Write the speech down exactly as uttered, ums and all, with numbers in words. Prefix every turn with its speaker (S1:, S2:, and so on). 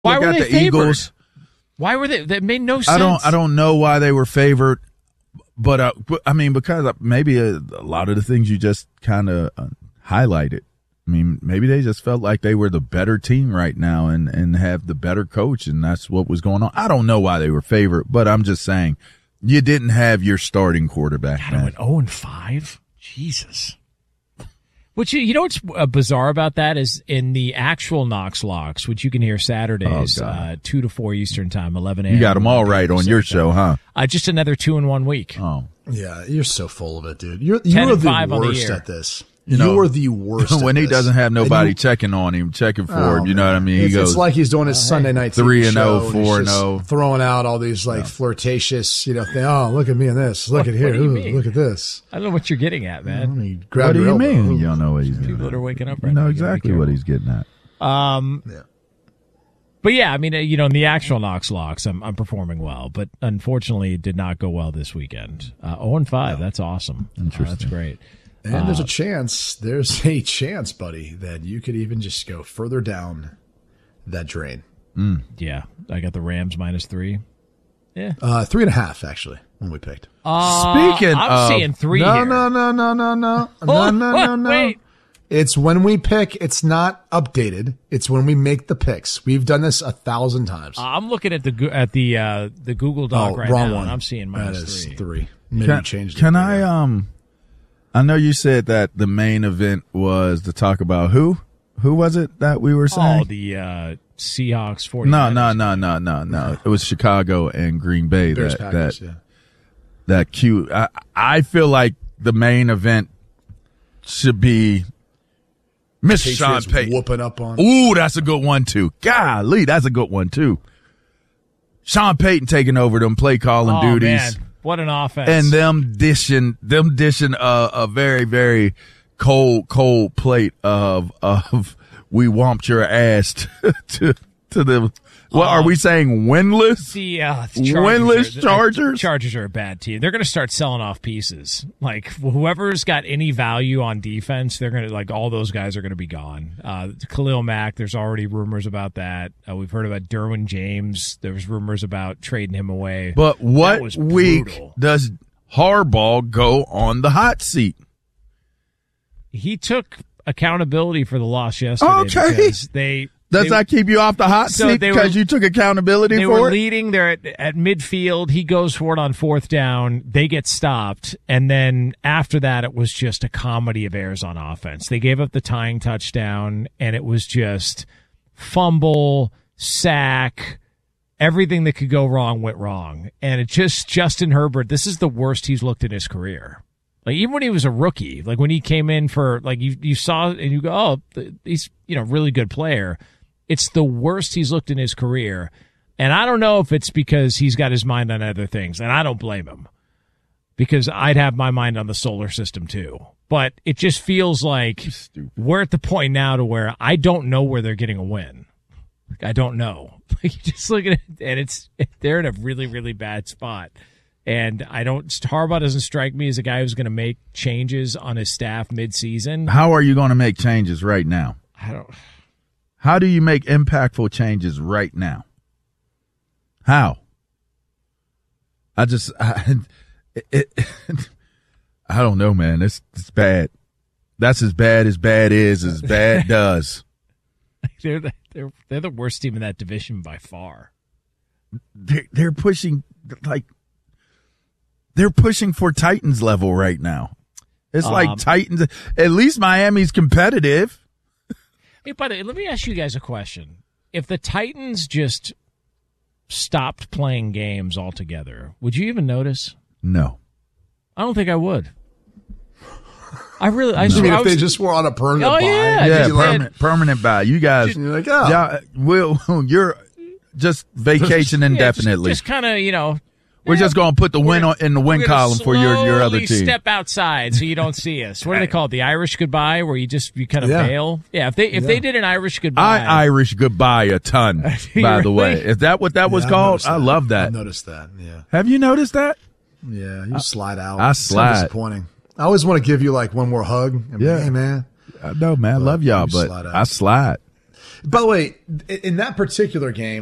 S1: Why
S2: Look
S1: were
S2: at
S1: they
S2: the
S1: favored?
S2: Eagles.
S1: Why were they? That made no sense.
S2: I don't. I don't know why they were favored, but uh, I mean, because maybe a, a lot of the things you just kind of uh, highlighted. I mean, maybe they just felt like they were the better team right now and and have the better coach, and that's what was going on. I don't know why they were favored, but I'm just saying you didn't have your starting quarterback.
S1: God, I went oh and five. Jesus. Which, you know what's uh, bizarre about that is in the actual Knox Locks, which you can hear Saturdays,
S2: Oh,
S1: uh, two to four Eastern time, eleven a.m.
S2: You got them all right on your show, huh?
S1: Uh, just another two in one week.
S2: Oh,
S3: yeah, you're so full of it, dude. You're
S1: ten
S3: you're
S1: and
S3: the
S1: five on the
S3: worst
S1: year.
S3: at this.
S2: You know,
S3: you're the worst
S2: when
S3: at
S2: he
S3: this.
S2: doesn't have nobody
S3: you,
S2: checking on him, checking for
S3: oh,
S2: him. You know what I mean? He
S3: it's,
S2: goes,
S3: it's like he's doing his Sunday night
S2: three
S3: T V
S2: and
S3: show,
S2: oh,
S3: he's
S2: four and
S3: just
S2: oh.
S3: throwing out all these like flirtatious, you know, thing. Oh, look at me in this. Look
S1: What-
S3: at here.
S1: what do you
S3: Ooh,
S1: mean?
S3: look at this.
S1: I don't know what you're getting at, man.
S3: He grabbed
S2: what do
S3: your
S2: you
S3: elbow.
S2: mean?
S3: Ooh.
S2: You don't know what he's getting
S1: People
S2: at.
S1: that are waking up
S2: You
S1: right
S2: know
S1: now.
S2: exactly what he's getting at.
S1: Um,
S3: Yeah.
S1: But yeah, I mean, uh, you know, in the actual Knox Locks, I'm I'm performing well, but unfortunately, it did not go well this weekend. Uh, oh and five, that's awesome.
S2: Interesting.
S1: Uh, that's great.
S3: And there's a chance, there's a chance, buddy, that you could even just go further down that drain.
S1: Yeah, I got the Rams minus three. Yeah.
S3: Uh, three and a half, actually, when we picked.
S1: Uh,
S2: Speaking
S1: I'm
S2: of-
S1: seeing three
S3: No,
S1: here.
S3: no, no, no, no, no,
S1: Oh,
S3: no, no, no, no.
S1: wait.
S3: It's when we pick. It's not updated. It's when we make the picks. We've done this a thousand times.
S1: I'm looking at the Go- at the uh, the Google Doc
S3: oh,
S1: right
S3: wrong
S1: now,
S3: one.
S1: and I'm seeing
S3: that
S1: minus
S3: is
S1: three.
S3: three. Maybe
S2: Can,
S3: you changed it.
S2: can
S3: but
S2: I,
S3: yeah.
S2: um, I know you said that the main event was to talk about who? Who was it that we were saying?
S1: Oh, the uh, Seahawks forty.
S2: no, no, no, no, no, no. It was Chicago and Green Bay.
S3: Bears,
S2: that,
S3: Packers,
S2: that,
S3: yeah.
S2: that cute. I, I feel like the main event should be Miss Sean
S3: Patriots
S2: Payton.
S3: whooping up on.
S2: Ooh, that's a good one too. Golly, that's a good one too. Sean Payton taking over them play calling
S1: Oh,
S2: duties.
S1: man. What an offense.
S2: And them dishing, them dishing a, a very, very cold, cold plate of, of, we whomped your ass to, to, to the, what are
S1: Um,
S2: we saying? Winless?
S1: The, uh, the Chargers
S2: Winless
S1: are,
S2: Chargers?
S1: Chargers are a bad team. They're going to start selling off pieces. Like whoever's got any value on defense, they're going to like all those guys are going to be gone. Uh, Khalil Mack, there's already rumors about that. Uh, we've heard about Derwin James. There's rumors about trading him away.
S2: But
S1: That
S2: what
S1: was
S2: week
S1: brutal.
S2: does Harbaugh go on the hot seat?
S1: He took accountability for the loss yesterday.
S2: Okay.
S1: because they
S2: Does
S1: they,
S2: that keep you off the hot
S1: So
S2: seat
S1: they
S2: because
S1: were-
S2: you took accountability
S1: They
S2: for
S1: were
S2: it?
S1: leading. They're at, at midfield. He goes for it on fourth down. They get stopped. And then after that, it was just a comedy of errors on offense. They gave up the tying touchdown, and it was just fumble, sack, everything that could go wrong went wrong. And it just, Justin Herbert, this is the worst he's looked in his career. Like, even when he was a rookie, like when he came in for, like, you, you saw and you go, oh, he's, you know, really good player. It's the worst he's looked in his career. And I don't know if it's because he's got his mind on other things, and I don't blame him because I'd have my mind on the solar system too. But it just feels like we're at the point now to where I don't know where they're getting a win. Like, I don't know. Like, you just look at it, and it's they're in a really, really bad spot. And I don't. Harbaugh doesn't strike me as a guy who's going to make changes on his staff midseason.
S2: How are you going to make changes right now?
S1: I don't.
S2: How do you make impactful changes right now? How? I just, I, it, it, I don't know, man. It's it's bad. That's as bad as bad is, as bad does.
S1: They're the, they're they're the worst team in that division by far.
S2: They're, they're pushing like they're pushing for Titans level right now. It's
S1: Um,
S2: like Titans. At least Miami's competitive.
S1: Hey, by the way, let me ask you guys a question. If the Titans just stopped playing games altogether, would you even notice?
S2: No.
S1: I don't think I would. I really, I,
S3: You mean
S1: I
S3: if
S1: was,
S3: they just were on a permanent
S1: Oh,
S3: buy?
S1: yeah.
S2: Yeah,
S1: Did you like-
S2: permanent permanent buy. You guys,
S3: You're like, oh.
S2: yeah, will you're just vacation
S1: yeah,
S2: indefinitely.
S1: just, just kind of, you know,
S2: We're just going to put the win
S1: We're-
S2: on, in the win
S1: we're gonna
S2: column for your, your other
S1: slowly
S2: team.
S1: Step outside so you don't see us. What do they call it? The Irish goodbye, where you just you kind of
S3: Yeah.
S1: bail. Yeah, if they if
S3: Yeah.
S1: they did an Irish goodbye,
S2: I Irish goodbye a ton, by the way.
S1: Really?
S2: Is that what that was
S3: Yeah, I've
S2: called?
S3: noticed
S2: I
S3: that.
S2: love
S3: I've
S2: that.
S3: noticed that. Yeah,
S2: Have you noticed that?
S3: yeah. You slide out.
S2: I
S3: It's so
S2: slide.
S3: disappointing. I always want to give you like one more hug. And be,
S2: Yeah.
S3: hey man.
S2: I know, man. I love y'all,
S3: you
S2: but
S3: slide out.
S2: I slide.
S3: By the way, in that particular game,